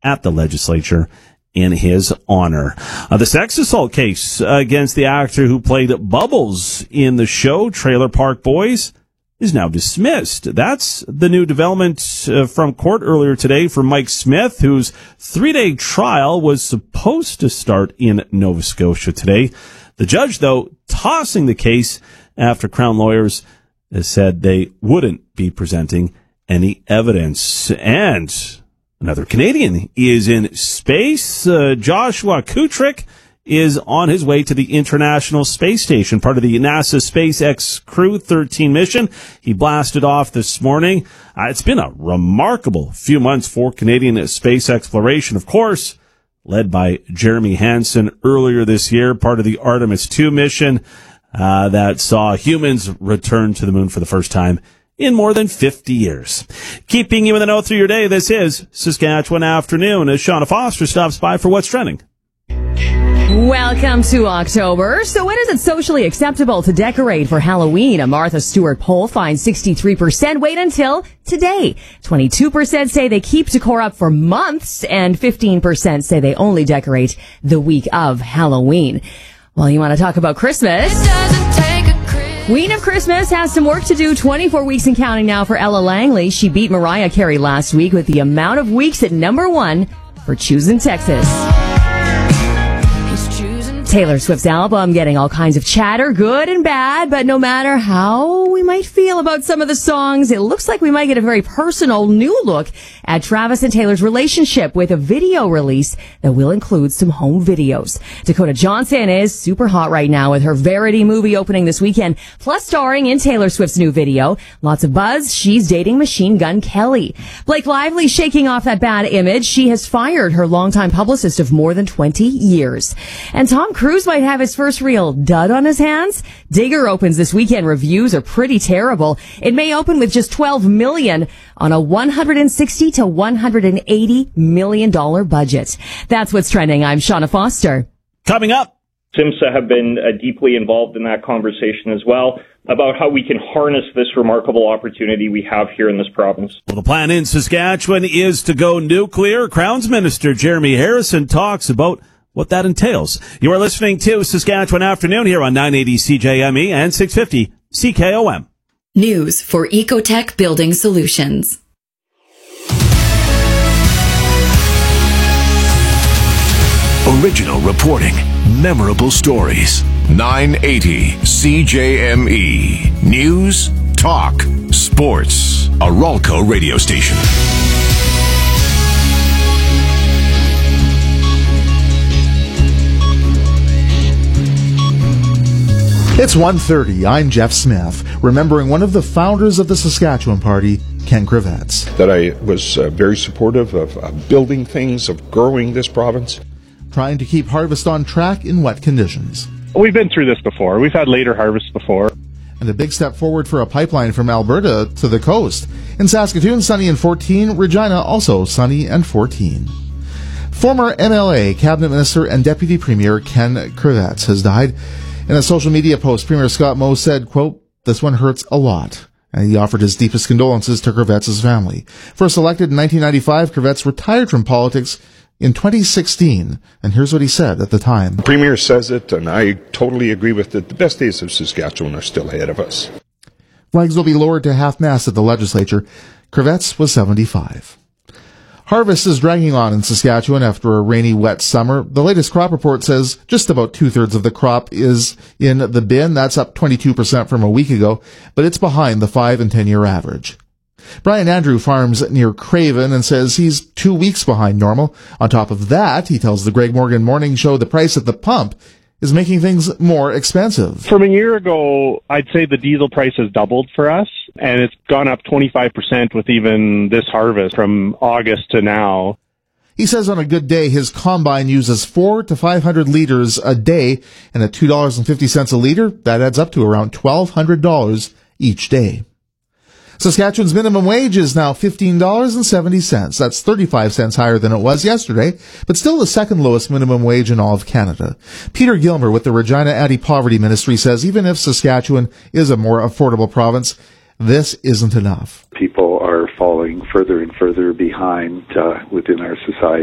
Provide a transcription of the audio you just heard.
at the legislature in his honor. The sex assault case against the actor who played Bubbles in the show Trailer Park Boys is now dismissed. That's the new development from court earlier today for Mike Smith, whose 3-day trial was supposed to start in Nova Scotia today. The judge, though, tossing the case after Crown lawyers said they wouldn't be presenting any evidence. And another Canadian is in space. Joshua Kutrick is on his way to the International Space Station, part of the NASA SpaceX Crew 13 mission. He blasted off this morning. It's been a remarkable few months for Canadian space exploration, of course, led by Jeremy Hansen earlier this year, part of the Artemis 2 mission that saw humans return to the moon for the first time in more than 50 years. Keeping you in the know through your day, this is Saskatchewan Afternoon as Shauna Foster stops by for What's Trending. Welcome to October. So when is it socially acceptable to decorate for Halloween? A Martha Stewart poll finds 63% wait until today. 22% say they keep decor up for months, and 15% say they only decorate the week of Halloween. Well, you want to talk about Christmas? Queen of Christmas has some work to do. 24 weeks and counting now for Ella Langley. She beat Mariah Carey last week with the amount of weeks at number 1 for Choosing Texas. Taylor Swift's album getting all kinds of chatter, good and bad, but no matter how we might feel about some of the songs, it looks like we might get a very personal new look at Travis and Taylor's relationship with a video release that will include some home videos. Dakota Johnson is super hot right now with her Verity movie opening this weekend, plus starring in Taylor Swift's new video. Lots of buzz. She's dating Machine Gun Kelly. Blake Lively shaking off that bad image. She has fired her longtime publicist of more than 20 years. And Tom Cruise might have his first real dud on his hands. Digger opens this weekend. Reviews are pretty terrible. It may open with just $12 million on a $160 to $180 million budget. That's what's trending. I'm Shauna Foster. Coming up, SIMSA have been deeply involved in that conversation as well about how we can harness this remarkable opportunity we have here in this province. Well, the plan in Saskatchewan is to go nuclear. Crowns Minister Jeremy Harrison talks about what that entails. You are listening to Saskatchewan Afternoon here on 980 CJME and 650 CKOM. News for Ecotech Building Solutions. Original reporting, memorable stories. 980 CJME. News, talk, sports. A Ralco radio station. It's 1:30. I'm Jeff Smith, remembering one of the founders of the Saskatchewan Party, Ken Kravets. That I was very supportive of building things, of growing this province. Trying to keep harvest on track in wet conditions. We've been through this before. We've had later harvests before. And a big step forward for a pipeline from Alberta to the coast. In Saskatoon, sunny and 14. Regina, also sunny and 14. Former MLA, Cabinet Minister and Deputy Premier Ken Kravets has died. In a social media post, Premier Scott Moe said, quote, "This one hurts a lot." And he offered his deepest condolences to Kravets' family. First elected in 1995, Kravets retired from politics in 2016. And here's what he said at the time. The Premier says it, and I totally agree with it. The best days of Saskatchewan are still ahead of us. Flags will be lowered to half-mast at the legislature. Kravets was 75. Harvest is dragging on in Saskatchewan after a rainy, wet summer. The latest crop report says just about 2/3 of the crop is in the bin. That's up 22% from a week ago, but it's behind the 5- and 10-year average. Brian Andrew farms near Craven and says he's 2 weeks behind normal. On top of that, he tells the Greg Morgan Morning Show the price at the pump is making things more expensive. From a year ago, I'd say the diesel price has doubled for us, and it's gone up 25% with even this harvest from August to now. He says on a good day, his combine uses 400 to 500 liters a day, and at $2.50 a liter, that adds up to around $1,200 each day. Saskatchewan's minimum wage is now $15.70. That's 35 cents higher than it was yesterday, but still the second lowest minimum wage in all of Canada. Peter Gilmer with the Regina Anti-Poverty Ministry says even if Saskatchewan is a more affordable province, this isn't enough. People are falling further and further behind within our society.